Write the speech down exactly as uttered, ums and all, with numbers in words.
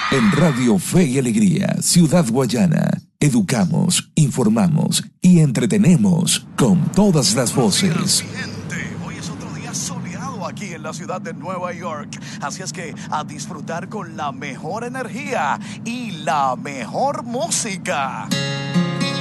En Radio Fe y Alegría, Ciudad Guayana, educamos, informamos y entretenemos con todas las voces. Hoy es otro día soleado aquí en la ciudad de Nueva York, así es que a disfrutar con la mejor energía y la mejor música.